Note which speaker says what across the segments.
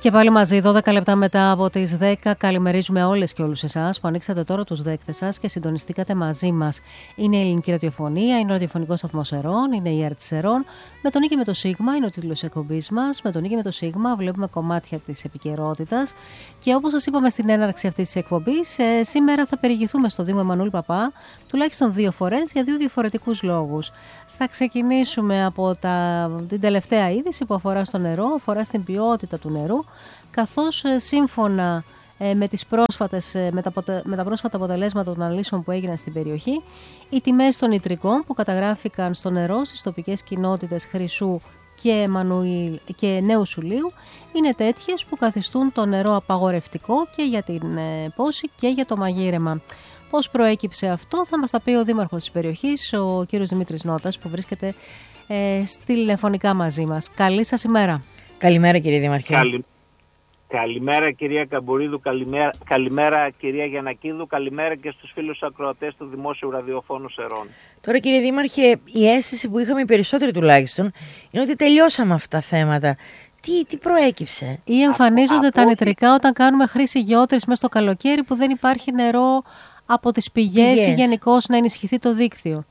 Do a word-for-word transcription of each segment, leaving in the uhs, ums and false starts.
Speaker 1: Και πάλι μαζί, δώδεκα λεπτά μετά από τις δέκα, καλημερίζουμε όλες και όλους εσάς που ανοίξατε τώρα τους δέκτες σας και συντονιστήκατε μαζί μας. Είναι η Ελληνική Ραδιοφωνία, είναι ο ραδιοφωνικός σταθμός Ερών, είναι η ΕΡΤ της Ερών. Με τον Νίκη με το Σίγμα είναι ο τίτλος της εκπομπής μας. Με τον Νίκη με το Σίγμα βλέπουμε κομμάτια της επικαιρότητας. Και όπως σας είπαμε στην έναρξη αυτής της εκπομπής, ε, σήμερα θα περιηγηθούμε στο Δήμο Εμμανουήλ Παπά τουλάχιστον δύο φορές για δύο διαφορετικούς λόγους. Θα ξεκινήσουμε από τα, την τελευταία είδηση που αφορά στο νερό, αφορά στην ποιότητα του νερού, καθώς σύμφωνα ε, με, τις πρόσφατες, με, τα, με τα πρόσφατα αποτελέσματα των αναλύσεων που έγιναν στην περιοχή, οι τιμές των νητρικών που καταγράφηκαν στο νερό στις τοπικές κοινότητες Χρυσού και, Εμμανουήλ, και Νέου Σουλίου είναι τέτοιες που καθιστούν το νερό απαγορευτικό και για την ε, πόση και για το μαγείρεμα. Πώς προέκυψε αυτό θα μας τα πει ο δήμαρχος της περιοχής, ο κύριος Δημήτρης Νότας, που βρίσκεται ε, τηλεφωνικά μαζί μας. Καλή σας ημέρα.
Speaker 2: Καλημέρα κύριε Δήμαρχε.
Speaker 3: Καλη... Καλημέρα κυρία Καμπουρίδου, καλημέρα, καλημέρα κυρία Γιαννακίδου, καλημέρα και στους φίλους ακροατές του Δημόσιου Ραδιοφώνου Ερών.
Speaker 2: Τώρα κύριε Δήμαρχε, η αίσθηση που είχαμε οι περισσότεροι τουλάχιστον είναι ότι τελειώσαμε αυτά τα θέματα. Τι, τι προέκυψε?
Speaker 1: Ή εμφανίζονται
Speaker 3: από,
Speaker 1: τα
Speaker 3: από...
Speaker 1: νητρικά όταν κάνουμε χρήση γεώτρης μέσα στο καλοκαίρι που δεν υπάρχει νερό από τις πηγές, πηγές. Ή γενικώς να ενισχυθεί το δίκτυο.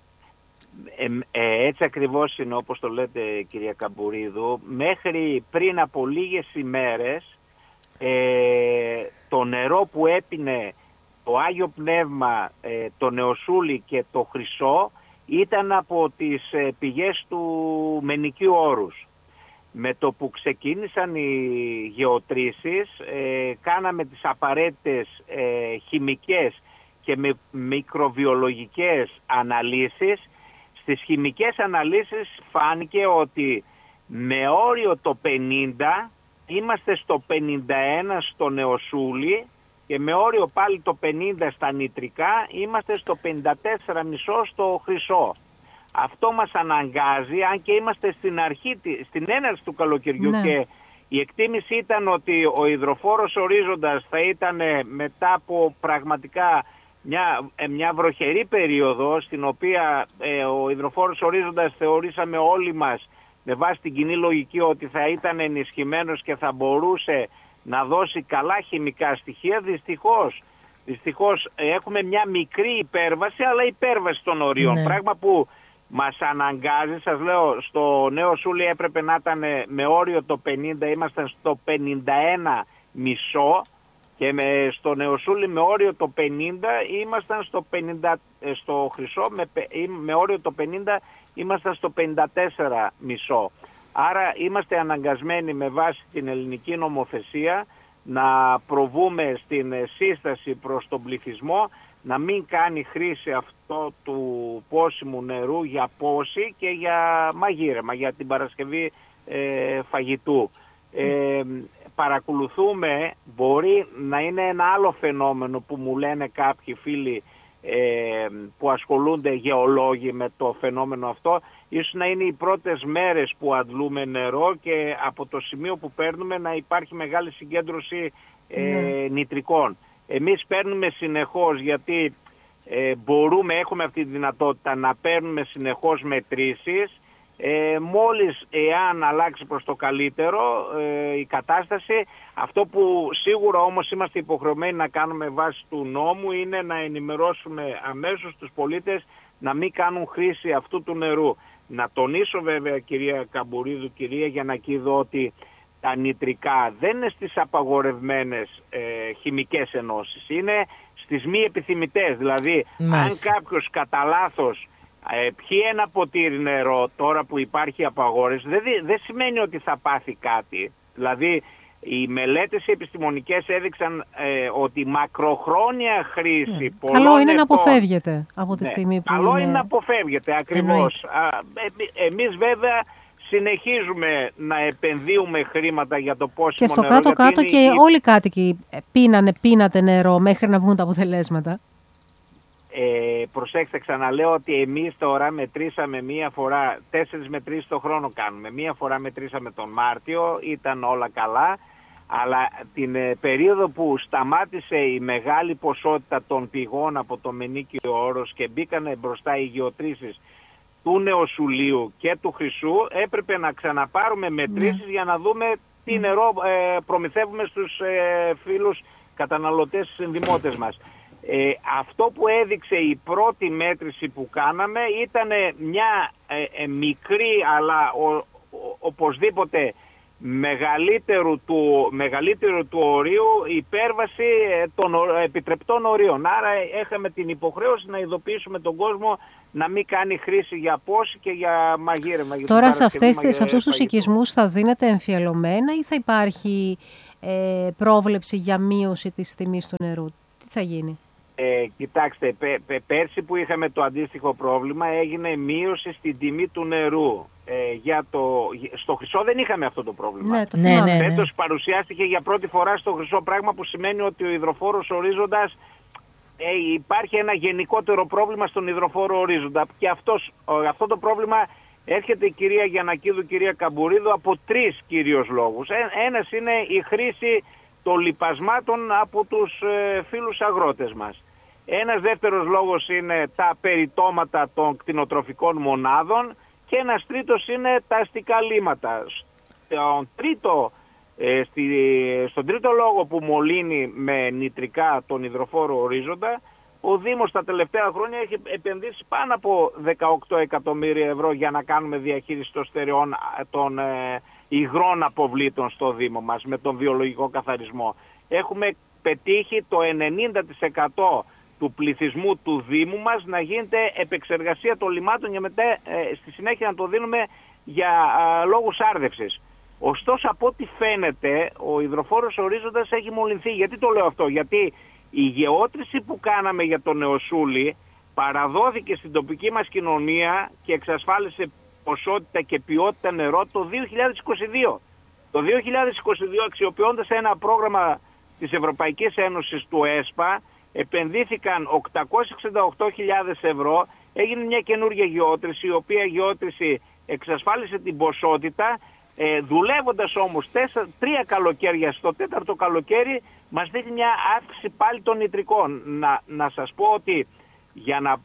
Speaker 3: Ε, ε, έτσι ακριβώς είναι, όπως το λέτε κυρία Καμπουρίδου. Μέχρι πριν από λίγες ημέρες ε, το νερό που έπινε το Άγιο Πνεύμα, ε, το Νεοσούλη και το Χρυσό ήταν από τις ε, πηγές του Μενικίου Όρους. Με το που ξεκίνησαν οι γεωτρήσεις ε, κάναμε τις απαραίτητες ε, χημικές και με μικροβιολογικές αναλύσεις. Στις χημικές αναλύσεις φάνηκε ότι με όριο το πενήντα είμαστε στο πενήντα ένα στο Νεοσούλη και με όριο πάλι το πενήντα στα νητρικά είμαστε στο πενήντα τέσσερα κόμμα πέντε στο Χρυσό. Αυτό μας αναγκάζει, αν και είμαστε στην αρχή, στην έναρξη του καλοκαιριού, ναι. Και η εκτίμηση ήταν ότι ο υδροφόρος ορίζοντας θα ήταν μετά από πραγματικά μια, μια βροχερή περίοδο, στην οποία ε, ο υδροφόρος ορίζοντας θεωρήσαμε όλοι μας με βάση την κοινή λογική ότι θα ήταν ενισχυμένος και θα μπορούσε να δώσει καλά χημικά στοιχεία. Δυστυχώς, δυστυχώς έχουμε μια μικρή υπέρβαση, αλλά υπέρβαση των ορίων, ναι. Πράγμα που μας αναγκάζει, σας λέω, στο Νέο Σούλη έπρεπε να ήταν με όριο το πενήντα, ήμασταν στο πενήντα ένα μισό και με, στο Νέο Σούλη με όριο το πενήντα ήμασταν στο πενήντα, στο Χρυσό με, με όριο το πενήντα ήμασταν στο πενήντα τέσσερα μισό. Άρα είμαστε αναγκασμένοι με βάση την ελληνική νομοθεσία να προβούμε στην σύσταση προς τον πληθυσμό να μην κάνει χρήση αυτό του πόσιμου νερού για πόση και για μαγείρεμα, για την παρασκευή ε, φαγητού. Ε, παρακολουθούμε, μπορεί να είναι ένα άλλο φαινόμενο που μου λένε κάποιοι φίλοι ε, που ασχολούνται, γεωλόγοι, με το φαινόμενο αυτό, ίσως να είναι οι πρώτες μέρες που αντλούμε νερό και από το σημείο που παίρνουμε να υπάρχει μεγάλη συγκέντρωση ε, ναι. νητρικών. Εμείς παίρνουμε συνεχώς, γιατί ε, μπορούμε, έχουμε αυτή τη δυνατότητα να παίρνουμε συνεχώς μετρήσεις. Ε, μόλις εάν αλλάξει προς το καλύτερο ε, η κατάσταση, αυτό που σίγουρα όμως είμαστε υποχρεωμένοι να κάνουμε βάσει του νόμου είναι να ενημερώσουμε αμέσως τους πολίτες να μην κάνουν χρήση αυτού του νερού. Να τονίσω βέβαια κυρία Καμπουρίδου, κυρία Γιαννακίδου, ότι τα νητρικά δεν είναι στις απαγορευμένες ε, χημικές ενώσεις, είναι στις μη επιθυμητές. Δηλαδή, μάλιστα, αν κάποιος κατά λάθος ε, πιει ένα ποτήρι νερό τώρα που υπάρχει απαγόρευση, δεν, δεν σημαίνει ότι θα πάθει κάτι. Δηλαδή, οι μελέτες επιστημονικές έδειξαν ε, ότι μακροχρόνια χρήση mm. πολλών
Speaker 1: καλό είναι
Speaker 3: ετών,
Speaker 1: να αποφεύγεται από τη στιγμή, ναι, που
Speaker 3: καλό
Speaker 1: είναι...
Speaker 3: είναι να αποφεύγεται, ακριβώς. Α, ε, εμείς βέβαια συνεχίζουμε να επενδύουμε χρήματα για το πόσιμο
Speaker 1: και στο
Speaker 3: νερό.
Speaker 1: κάτω-κάτω και η... όλοι οι κάτοικοι πίνανε, πίνατε νερό μέχρι να βγουν τα αποτελέσματα.
Speaker 3: Ε, προσέξτε, ξαναλέω ότι εμείς τώρα μετρήσαμε μία φορά, τέσσερις μετρήσεις το χρόνο κάνουμε. Μία φορά μετρήσαμε τον Μάρτιο, ήταν όλα καλά, αλλά την ε, περίοδο που σταμάτησε η μεγάλη ποσότητα των πηγών από το Μενίκιο Όρος και μπήκανε μπροστά οι γεωτρήσεις του Νεοσουλίου και του Χρυσού, έπρεπε να ξαναπάρουμε μετρήσεις, ναι, για να δούμε τι νερό ε, προμηθεύουμε στους ε, φίλους καταναλωτές, στους συνδημότες μας. Ε, αυτό που έδειξε η πρώτη μέτρηση που κάναμε ήταν μια ε, ε, μικρή αλλά ο, ο, οπωσδήποτε μεγαλύτερου του, μεγαλύτερου του ορίου υπέρβαση των επιτρεπτών ορίων. Άρα είχαμε την υποχρέωση να ειδοποιήσουμε τον κόσμο να μην κάνει χρήση για πόση και για μαγείρεμα.
Speaker 1: Τώρα σε, αυτές, σε αυτούς τους οικισμούς θα δίνεται εμφιαλωμένα ή θα υπάρχει ε, πρόβλεψη για μείωση της τιμής του νερού? Τι θα γίνει?
Speaker 3: Ε, κοιτάξτε, πέ, πέ, πέρσι που είχαμε το αντίστοιχο πρόβλημα έγινε μείωση στην τιμή του νερού. Ε, για το, στο Χρυσό δεν είχαμε αυτό το πρόβλημα.
Speaker 1: Ναι, το ναι, ναι, ναι.
Speaker 3: Φέτος παρουσιάστηκε για πρώτη φορά στο Χρυσό, πράγμα που σημαίνει ότι ο υδροφόρος ορίζοντας ε, υπάρχει ένα γενικότερο πρόβλημα στον υδροφόρο ορίζοντα. Και αυτός, αυτό το πρόβλημα έρχεται η κυρία Γιαννακίδου, κυρία Καμπουρίδου, από τρεις κυρίως λόγους. Ε, ένας είναι η χρήση των λιπασμάτων από τους ε, φίλους αγρότες μας. Ένας δεύτερος λόγος είναι τα περιτώματα των κτηνοτροφικών μονάδων και ένας τρίτος είναι τα αστικά λίματα. Στον τρίτο, ε, στη, στον τρίτο λόγο που μολύνει με νητρικά τον υδροφόρο ορίζοντα, ο Δήμος τα τελευταία χρόνια έχει επενδύσει πάνω από δεκαοκτώ εκατομμύρια ευρώ για να κάνουμε διαχείριση των στερεών των ε, υγρών αποβλήτων στο Δήμο μας με τον βιολογικό καθαρισμό. Έχουμε πετύχει το ενενήντα τοις εκατό του πληθυσμού του Δήμου μας να γίνεται επεξεργασία των λιμάτων και μετά ε, στη συνέχεια να το δίνουμε για ε, λόγους άρδευσης. Ωστόσο, από ό,τι φαίνεται, ο υδροφόρος ορίζοντας έχει μολυνθεί. Γιατί το λέω αυτό? Γιατί η γεώτρηση που κάναμε για το Νεοσούλη παραδόθηκε στην τοπική μας κοινωνία και εξασφάλισε ποσότητα και ποιότητα νερό το δύο χιλιάδες είκοσι δύο. Το δύο χιλιάδες είκοσι δύο, αξιοποιώντας ένα πρόγραμμα της Ευρωπαϊκής Ένωσης του ΕΣΠΑ, επενδύθηκαν οκτακόσιες εξήντα οκτώ χιλιάδες ευρώ, έγινε μια καινούργια γεώτρηση, η οποία γεώτρηση εξασφάλισε την ποσότητα, ε, δουλεύοντας όμως τέσσερα, τρία καλοκαίρια, στο τέταρτο καλοκαίρι μας δείχνει μια αύξηση πάλι των νητρικών. Να, να σας πω ότι για να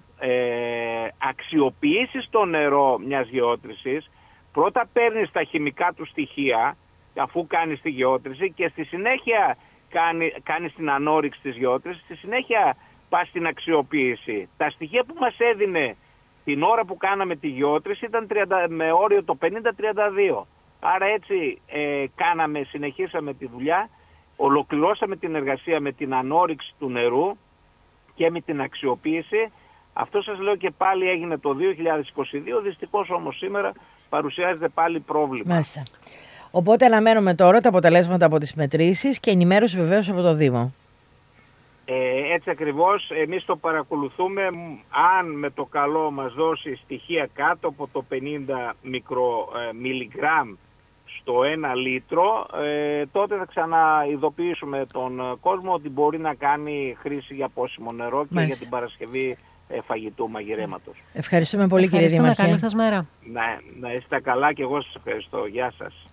Speaker 3: ε, αξιοποιήσεις το νερό μιας γεώτρησης, πρώτα παίρνεις τα χημικά του στοιχεία αφού κάνεις τη γεώτρηση και στη συνέχεια κάνει, κάνεις την ανόρυξη της γεώτρησης, στη συνέχεια πας στην αξιοποίηση. Τα στοιχεία που μας έδινε την ώρα που κάναμε τη γεώτρηση ήταν τριάντα, με όριο το πενήντα τριάντα δύο. Άρα έτσι ε, κάναμε, συνεχίσαμε τη δουλειά, ολοκληρώσαμε την εργασία με την ανόρυξη του νερού και με την αξιοποίηση. Αυτό σας λέω και πάλι έγινε το δύο χιλιάδες είκοσι δύο, δυστυχώς όμως σήμερα παρουσιάζεται πάλι πρόβλημα.
Speaker 2: Μάλιστα. Οπότε αναμένουμε τώρα τα αποτελέσματα από τις μετρήσεις και ενημέρωση βεβαίως από το Δήμο.
Speaker 3: Ε, έτσι ακριβώς, εμείς το παρακολουθούμε. Αν με το καλό μας δώσει στοιχεία κάτω από το πενήντα μικρομιλιγκράμμ στο ένα λίτρο, ε, τότε θα ξαναειδοποιήσουμε τον κόσμο ότι μπορεί να κάνει χρήση για πόσιμο νερό και Μάλιστα. για την παρασκευή ε, φαγητού μαγειρέματος.
Speaker 2: Ευχαριστούμε πολύ, κύριε Δήμαρχε.
Speaker 1: Καλή σας μέρα.
Speaker 3: Να, να είστε καλά και εγώ σας ευχαριστώ. Γεια σας.